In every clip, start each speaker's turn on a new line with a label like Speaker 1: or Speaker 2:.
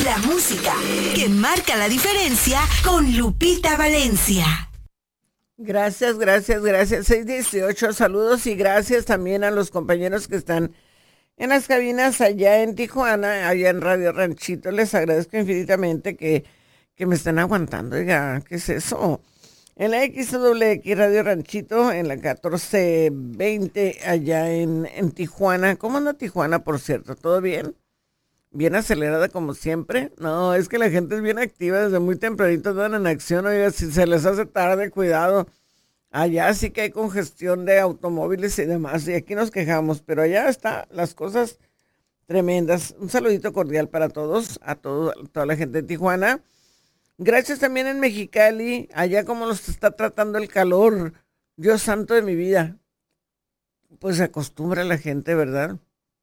Speaker 1: La música que marca la diferencia con Lupita Valencia.
Speaker 2: Gracias, gracias, gracias. 618, saludos y gracias también a los compañeros que están en las cabinas allá en Tijuana, allá en Radio Ranchito. Les agradezco infinitamente que me estén aguantando. Oiga, ¿qué es eso? En la XWX Radio Ranchito, en la 1420, allá en Tijuana. ¿Cómo anda Tijuana, por cierto? ¿Todo bien? ¿Bien acelerada como siempre? No, es que la gente es bien activa, desde muy tempranito andan en acción. Oiga, si se les hace tarde, cuidado. Allá sí que hay congestión de automóviles y demás, y aquí nos quejamos, pero allá está las cosas tremendas. Un saludito cordial para todos, a toda la gente de Tijuana. Gracias también en Mexicali, allá como los está tratando el calor. Dios santo de mi vida. Pues se acostumbra la gente, ¿verdad?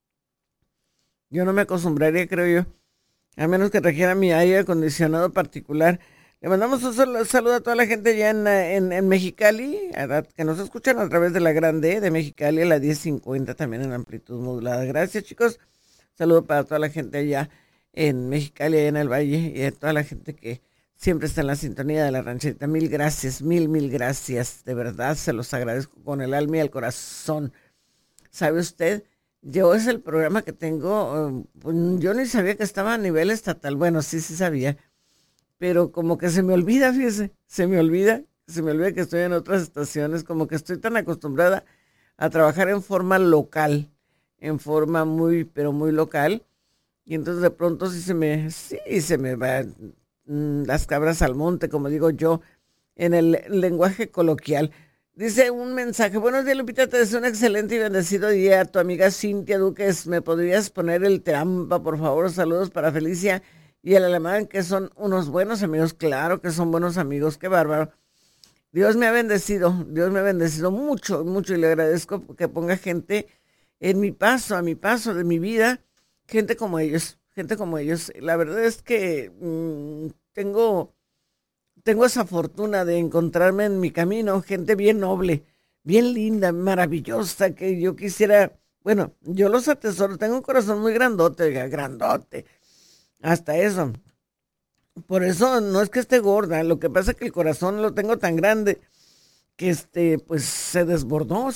Speaker 2: Yo no me acostumbraría, creo yo, a menos que trajera mi aire acondicionado particular. Le mandamos un saludo a toda la gente allá en Mexicali, que nos escuchan a través de la Grande de Mexicali, a la 1050, también en amplitud modulada. Gracias, chicos. Saludo para toda la gente allá en Mexicali, allá en el Valle, y a toda la gente que siempre está en la sintonía de la rancherita. Mil gracias, mil gracias. De verdad, se los agradezco con el alma y el corazón. ¿Sabe usted? Yo es el programa que tengo, yo ni sabía que estaba a nivel estatal. Bueno, sí sabía, pero como que se me olvida, fíjese, se me olvida que estoy en otras estaciones, como que estoy tan acostumbrada a trabajar en forma local, en forma pero muy local, y entonces de pronto sí se me van las cabras al monte, como digo yo, en el lenguaje coloquial. Dice un mensaje: buenos días, Lupita, te deseo un excelente y bendecido día. Tu amiga Cintia Duques, ¿me podrías poner el trampa, por favor? Saludos para Felicia y el alemán, que son unos buenos amigos. Claro que son buenos amigos, qué bárbaro. Dios me ha bendecido mucho, mucho, y le agradezco que ponga gente en mi paso, a mi paso de mi vida, gente como ellos. La verdad es que tengo esa fortuna de encontrarme en mi camino gente bien noble, bien linda, maravillosa, que yo quisiera, bueno, yo los atesoro. Tengo un corazón muy grandote, oiga, grandote, hasta eso. Por eso no es que esté gorda, lo que pasa es que el corazón lo tengo tan grande que pues se desbordó.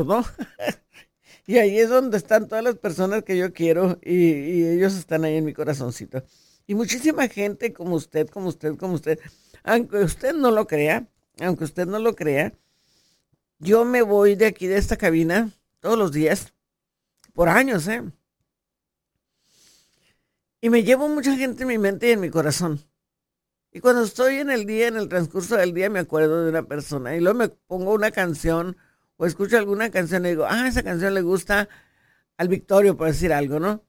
Speaker 2: Y ahí es donde están todas las personas que yo quiero, y ellos están ahí en mi corazoncito. Y muchísima gente como usted. Aunque usted no lo crea, yo me voy de aquí, de esta cabina, todos los días, por años, y me llevo mucha gente en mi mente y en mi corazón. Y cuando estoy en el transcurso del día, me acuerdo de una persona, y luego me pongo una canción, o escucho alguna canción, y digo, esa canción le gusta al Victorio, por decir algo, ¿no?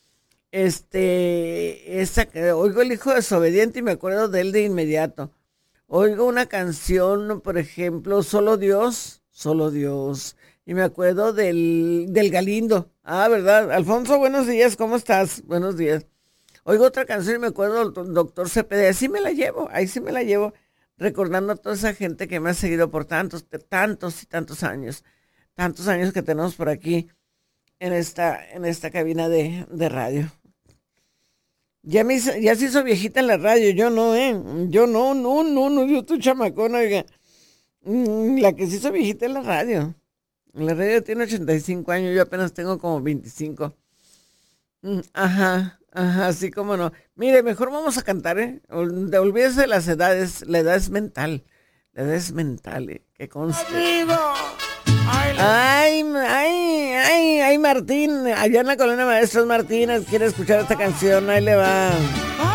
Speaker 2: Oigo El Hijo Desobediente y me acuerdo de él de inmediato. Oigo una canción, por ejemplo, Solo Dios, y me acuerdo del Galindo. ¿Verdad? Alfonso, buenos días, ¿cómo estás? Buenos días. Oigo otra canción y me acuerdo del doctor Cepeda. Ahí sí me la llevo, recordando a toda esa gente que me ha seguido por tantos años que tenemos por aquí en esta cabina de radio. Ya se hizo viejita en la radio, yo no, yo yo estoy chamacona, oiga. La que se hizo viejita en la radio. La radio tiene 85 años, yo apenas tengo como 25. Ajá, así como no. Mire, mejor vamos a cantar, olvídese de las edades, la edad es mental, que conste. Ay, Martín, allá en la colonia Maestros Martínez quiere escuchar esta canción, ahí le va.